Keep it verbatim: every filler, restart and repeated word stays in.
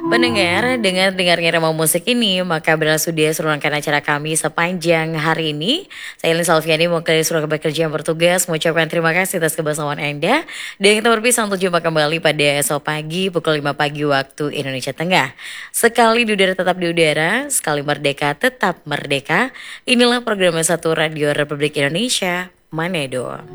Pendengar, dengar-dengarnya Rema Musik ini, maka bersudia serungkan acara kami sepanjang hari ini. Saya Elin Salviani, mewakili seluruh bekerja yang bertugas, mengucapkan terima kasih atas kebersamaan Anda. Dan kita berpisah untuk jumpa kembali pada esok pagi, pukul lima pagi waktu Indonesia Tengah. Sekali di udara tetap di udara, sekali merdeka tetap merdeka. Inilah program satu Radio Republik Indonesia, Manedo.